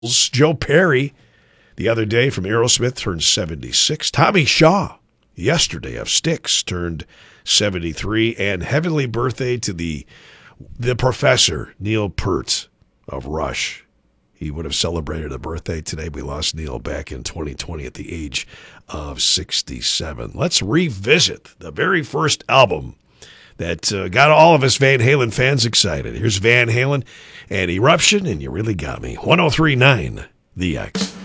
Joe Perry, the other day from Aerosmith, turned 76. Tommy Shaw, yesterday of Styx, turned 73. And heavenly birthday to the professor, Neil Peart of Rush. He would have celebrated a birthday today. We lost Neil back in 2020 at the age of 67. Let's revisit the very first album that got all of us Van Halen fans excited. Here's Van Halen and Eruption, and You Really Got Me. 103.9 The X.